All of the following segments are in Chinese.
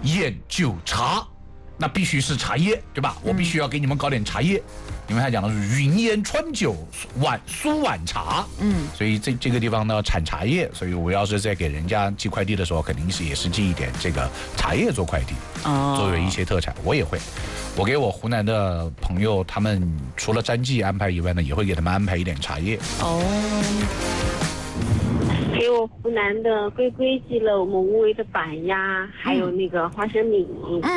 烟酒茶，那必须是茶叶，对吧？我必须要给你们搞点茶叶。因为他讲的是云烟川酒苏碗茶，所以这个地方呢产茶叶，所以我要是在给人家寄快递的时候，肯定是也是寄一点这个茶叶做快递，作为一些特产，我也会。我给我湖南的朋友，他们除了詹记安排以外呢，也会给他们安排一点茶叶。 给我湖南的龟龟寄了我们无为的板鸭，还有那个花生米。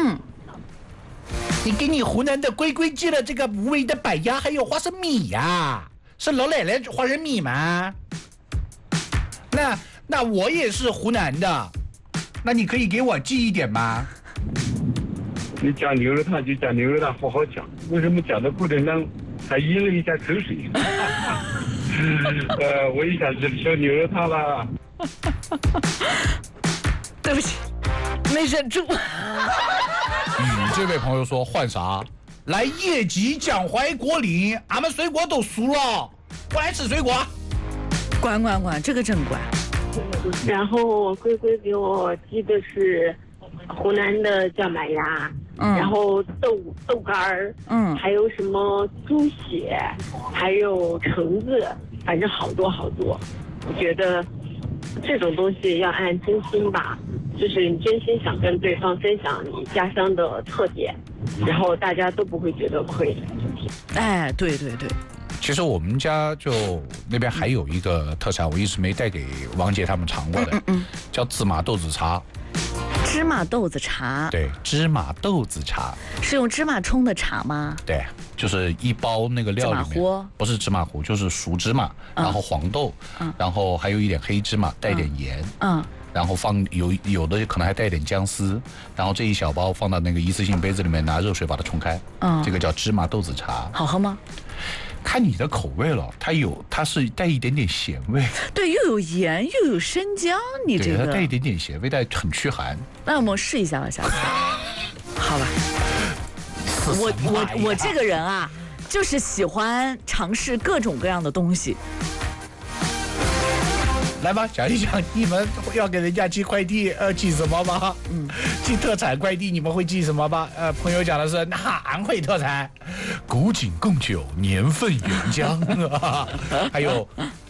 你给你湖南的龟龟寄了这个无为的板鸭，还有花生米呀？是老奶奶花生米吗？那我也是湖南的，那你可以给我寄一点吗？ 你讲牛肉汤就讲牛肉汤，好好讲。为什么讲的过程中还咽了一下口水？我也想吃牛肉汤了。 对不起，没忍住。 这位朋友说换啥？来业绩蒋怀国林，俺们水果都熟了，我来吃水果。 管，这个真管。 然后龟龟给我寄的是湖南的叫买鸭，然后豆干儿，还有什么猪血，还有橙子，反正好多好多。我觉得这种东西要按真心吧，就是你真心想跟对方分享你家乡的特点，然后大家都不会觉得亏。 哎，对。 其实我们家就那边还有一个特产，我一直没带给王姐他们尝过的，叫芝麻豆子茶。 芝麻豆子茶， 对，芝麻豆子茶是用芝麻冲的茶吗？ 对，就是一包那个料里面， 芝麻糊不是芝麻糊，就是熟芝麻，然后黄豆，然后还有一点黑芝麻，带点盐，然后放有的可能还带点姜丝，然后这一小包放到那个一次性杯子里面，拿热水把它冲开，这个叫芝麻豆子茶。 好喝吗？ 看你的口味了，它是带一点点咸味， 对，又有盐又有生姜，你这个它带一点点咸味，但很驱寒。 那我们试一下吧，下次。好吧。我这个人啊，就是喜欢尝试各种各样的东西。 来吧，讲一讲你们要给人家寄快递，寄什么吧？寄特产快递，你们会寄什么吧？朋友讲的是南汇特产，古井贡酒，年份原浆还有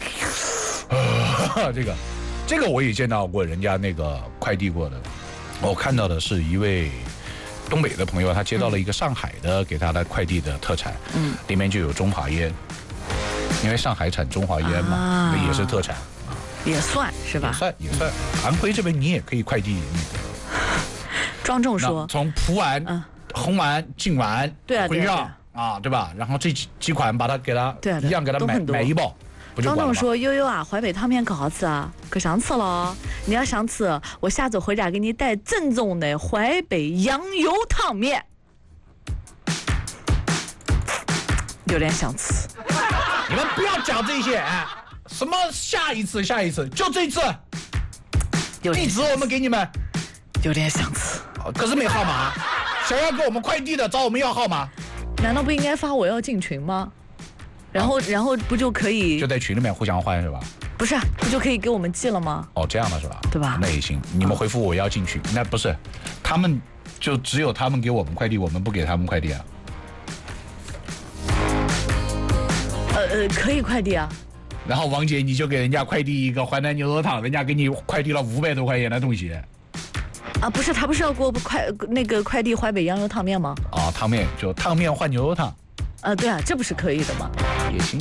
这个我也见到过人家那个快递过的，我看到的是一位东北的朋友，他接到了一个上海的给他的快递的特产，里面就有中华烟，因为上海产中华烟嘛，那也是特产。 也算是吧， 也算。安徽这边你也可以快递那个。 庄重说， 从普洱、红洱、靖洱、徽绕啊，对吧？然后这几款把它给它一样给它买一包，不就完了吗？ 庄重说，悠悠啊，淮北汤面可好吃啊，可想吃了。你要想吃，我下次回家给你带正宗的淮北羊油汤面。有点想吃。 你们不要讲这些。什么下一次，就这一次，地址我们给你们。 有点想吃， 可是没号码。想要给我们快递的找我们要号码。 难道不应该发我要进群吗？然后不就可以就在群里面互相换是吧？ 不是，不就可以给我们寄了吗？ 这样的是吧？ 对吧？ 那也行，你们回复我要进群。那不是，他们就只有他们给我们快递，我们不给他们快递啊？ 可以快递啊。 然后王姐你就给人家快递一个淮南牛肉汤，人家给你快递了500多块钱的东西。 不是，他不是要给我快递淮北羊油汤面吗？ 汤面就汤面换牛肉汤。 对啊，这不是可以的吗？ 也行。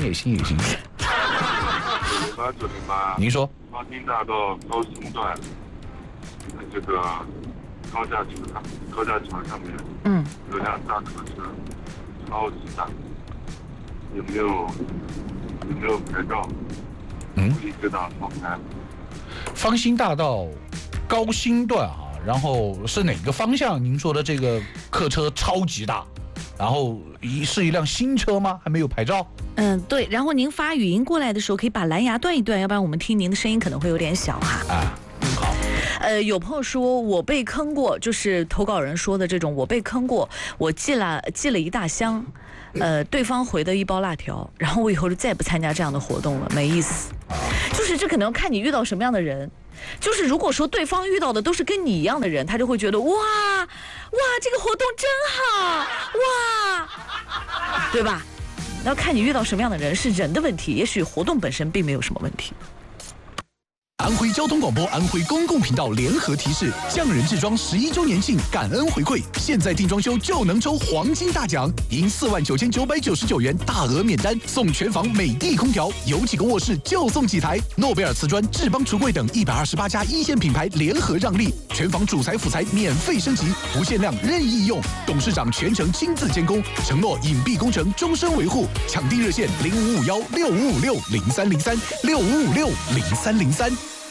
您说。 方兴大道高新段，这个高架桥上面，有辆大客车，超级大，有没有牌照？一直到放开。 方兴大道高新段然后是哪个方向？您说的这个客车超级大，然后是一辆新车吗？还没有牌照？ 对。然后您发语音过来的时候，可以把蓝牙断一断，要不然我们听您的声音可能会有点小哈。 好。 有朋友说我被坑过，就是投稿人说的这种，我被坑过，我寄了一大箱。对方回的一包辣条，然后我以后就再也不参加这样的活动了，没意思。就是这可能要看你遇到什么样的人， 就是如果说对方遇到的都是跟你一样的人，他就会觉得哇，这个活动真好，哇，对吧？要看你遇到什么样的人，是人的问题，也许活动本身并没有什么问题。 安徽交通广播、安徽公共频道联合提示：匠人制装11周年庆感恩回馈，现在订装修就能抽黄金大奖，赢49999元大额免单，送全房美的空调，有几个卧室就送几台。诺贝尔瓷砖、智邦橱柜等128家一线品牌联合让利，全房主材辅材免费升级，不限量任意用，董事长全程亲自监工，承诺隐蔽工程终身维护。抢订热线05516556030365560303。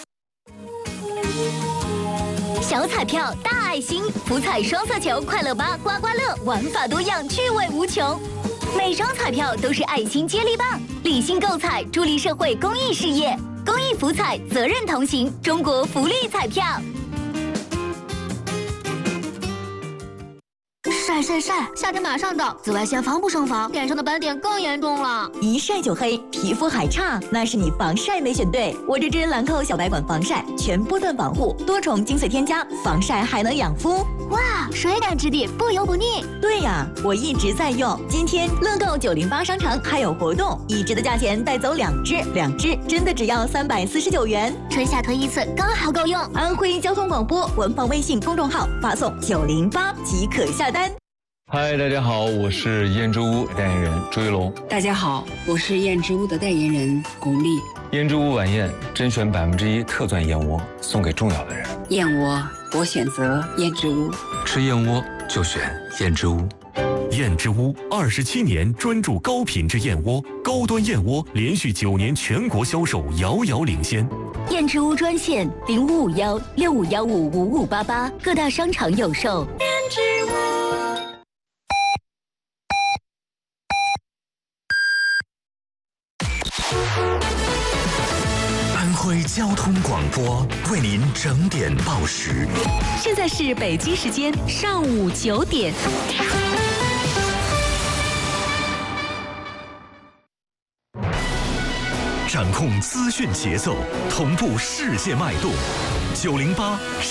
小彩票大爱心，福彩双色球快乐吧刮刮乐，玩法多样，趣味无穷。每张彩票都是爱心接力棒，理性购彩，助力社会公益事业。公益福彩，责任同行，中国福利彩票。晒，夏天马上到，紫外线防不胜防，脸上的斑点更严重了。 一晒就黑，皮肤还差，那是你防晒没选对。我这支兰蔻小白管防晒，全波段防护，多重精粹添加，防晒还能养肤。 哇，水感质地，不油不腻。 对呀，我一直在用。今天乐购908商城还有活动，1支的价钱带走2支，2支真的只要349元。 春夏推1次，刚好够用。 安徽交通广播文房微信公众号发送908即可下单。 嗨，大家好，我是燕之屋代言人朱一龙。 大家好，我是燕之屋的代言人巩俐。 燕之屋晚宴甄选1%特钻燕窝，送给重要的人。 燕窝，我选择燕之屋。 吃燕窝就选燕之屋。燕之屋27年专注高品质燕窝，高端燕窝连续9年全国销售遥遥领先。 燕之屋专线0551651588，各大商场有售。燕之屋。 安徽交通广播为您整点报时。 现在是北京时间上午9点。 掌控资讯节奏，同步世界脉动。908